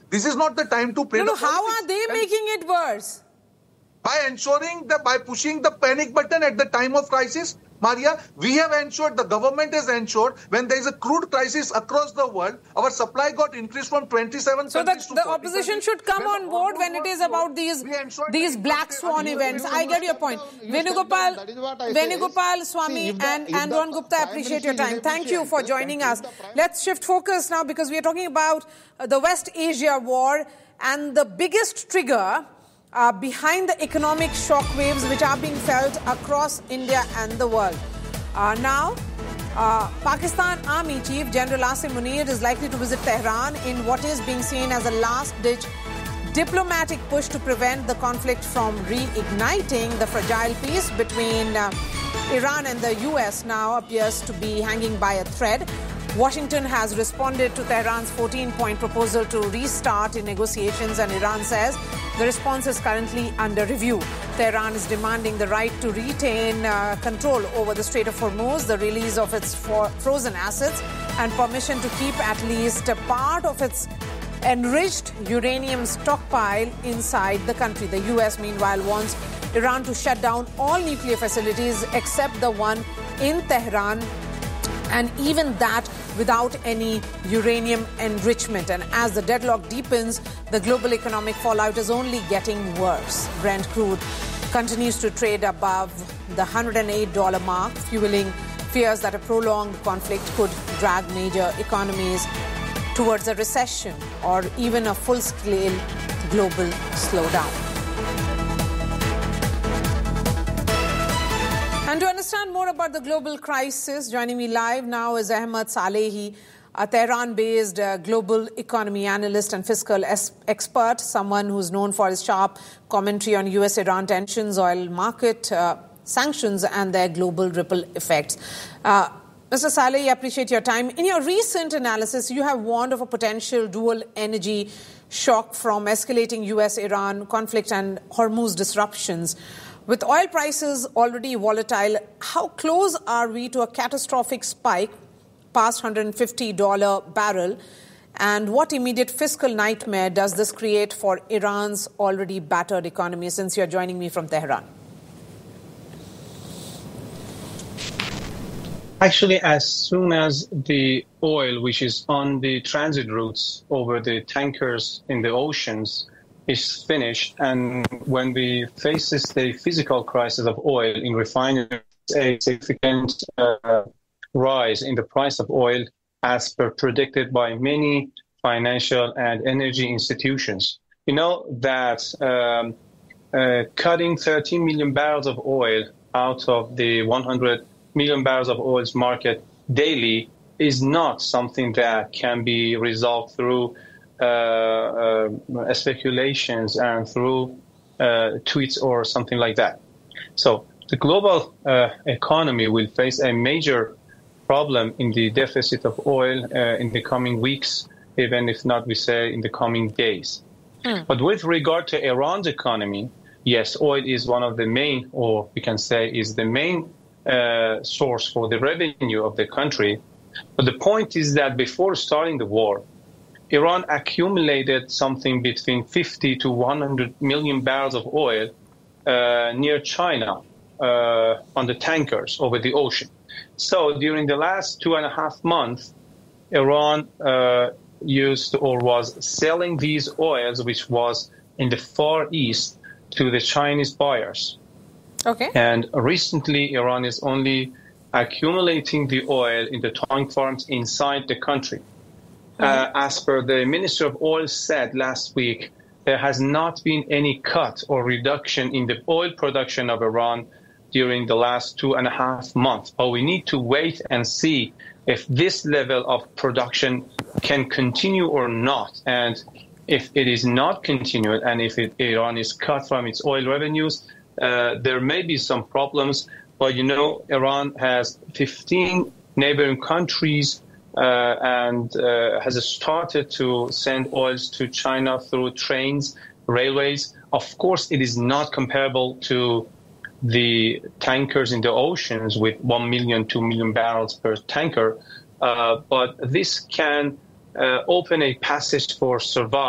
This is not the time to play. No, how are they making it worse? By ensuring that, by pushing the panic button at the time of crisis, Maria, we have ensured, the government has ensured, when there is a crude crisis across the world, our supply got increased from 27 so countries to the opposition should come on board when it is about these black swan events. I get your point. Venugopal, Swamy and Ron Gupta, I appreciate your time. Thank you for joining us. Let's shift focus now, because we are talking about the West Asia war and the biggest trigger behind the economic shockwaves which are being felt across India and the world. Pakistan Army Chief General Asim Munir is likely to visit Tehran in what is being seen as a last-ditch diplomatic push to prevent the conflict from reigniting. The fragile peace between Iran and the US now appears to be hanging by a thread. Washington has responded to Tehran's 14-point proposal to restart in negotiations, and Iran says the response is currently under review. Tehran is demanding the right to retain control over the Strait of Hormuz, the release of its frozen assets, and permission to keep at least a part of its enriched uranium stockpile inside the country. The US, meanwhile, wants Iran to shut down all nuclear facilities except the one in Tehran, and even that without any uranium enrichment. And as the deadlock deepens, the global economic fallout is only getting worse. Brent crude continues to trade above the $108 mark, fueling fears that a prolonged conflict could drag major economies towards a recession or even a full-scale global slowdown. And to understand more about the global crisis, joining me live now is Ahmed Salehi, a Tehran-based global economy analyst and fiscal expert, someone who's known for his sharp commentary on US-Iran tensions, oil market sanctions, and their global ripple effects. Mr. Salehi, I appreciate your time. In your recent analysis, you have warned of a potential dual energy shock from escalating US-Iran conflict and Hormuz disruptions. With oil prices already volatile, how close are we to a catastrophic spike past $150 barrel? And what immediate fiscal nightmare does this create for Iran's already battered economy, since you're joining me from Tehran? Actually, as soon as the oil, which is on the transit routes over the tankers in the oceans, is finished, and when we face the physical crisis of oil in refineries, a significant rise in the price of oil, as per predicted by many financial and energy institutions. You know that cutting 13 million barrels of oil out of the 100 million barrels of oil market daily is not something that can be resolved through speculations and through tweets or something like that. So the global economy will face a major problem in the deficit of oil in the coming weeks, even if not, we say, in the coming days. But with regard to Iran's economy, yes, oil is one of the main, or we can say is the main source for the revenue of the country. But the point is that before starting the war, Iran accumulated something between 50 to 100 million barrels of oil near China on the tankers over the ocean. So during the last 2.5 months, Iran used or was selling these oils, which was in the Far East, to the Chinese buyers. Okay. And recently, Iran is only accumulating the oil in the tank farms inside the country. As per the Minister of Oil said last week, there has not been any cut or reduction in the oil production of Iran during the last 2.5 months. But we need to wait and see if this level of production can continue or not. And if it is not continued, and if Iran is cut from its oil revenues, there may be some problems. But, you know, Iran has 15 neighboring countries and has started to send oils to China through trains, railways. Of course, it is not comparable to the tankers in the oceans with 1 million, 2 million barrels per tanker. But this can open a passage for survival.